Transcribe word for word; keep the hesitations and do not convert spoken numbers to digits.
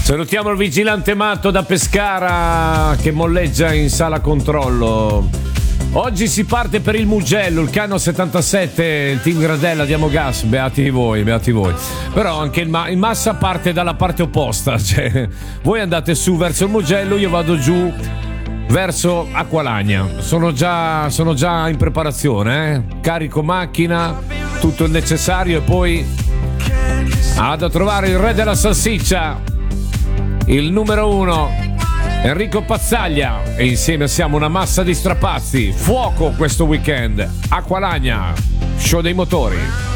Salutiamo il vigilante matto da Pescara che molleggia in sala controllo. Oggi si parte per il Mugello, il Cano settantasette, il team Gradella, diamo gas, beati voi, beati voi. Però anche il, ma- il Massa parte dalla parte opposta, cioè voi andate su verso il Mugello, io vado giù verso Acqualagna. Sono già, sono già in preparazione, eh? Carico macchina, tutto il necessario e poi vado a trovare il re della salsiccia, il numero uno, Enrico Pazzaglia, e insieme siamo una massa di strapazzi. Fuoco questo weekend. Acqualagna, show dei motori.